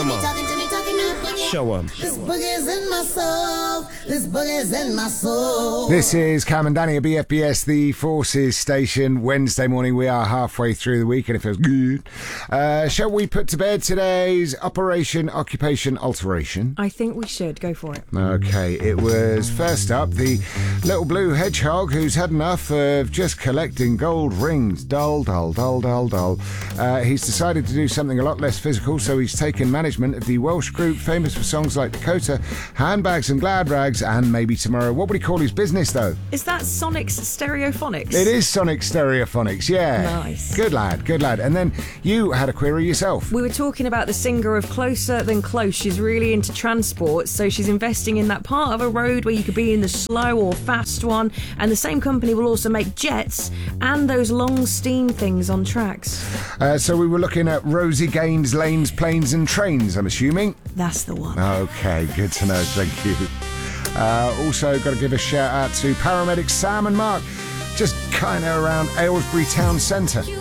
Come on. Show 'em. This boogie's in my soul. This boogie's in my soul. This is Cam and Danny at BFBS, the Forces Station. Wednesday morning, we are halfway through the week and it feels good. Shall we put to bed today's Operation Occupation Alteration? I think we should. Go for it. Okay, it was first up the little blue hedgehog who's had enough of just collecting gold rings. Dull, dull, dull, dull, dull. He's decided to do something a lot less physical, so he's taken management of the Welsh group famous for songs like Dakota, Handbags and Glad Rags, and Maybe Tomorrow. What would he call his business, though? Is that Sonic's Stereophonics? It is Sonic Stereophonics, yeah. Nice. Good lad, good lad. And then you had a query yourself. We were talking about the singer of Closer Than Close. She's really into transport, so she's investing in that part of a road where you could be in the slow or fast one, and the same company will also make jets and those long steam things on tracks. So we were looking at Rosie Gaines, lanes, planes and trains, I'm assuming. That's the one. Okay, good to know, thank you. Also got to give a shout out to paramedics Sam and Mark, just kind of around Aylesbury Town Centre.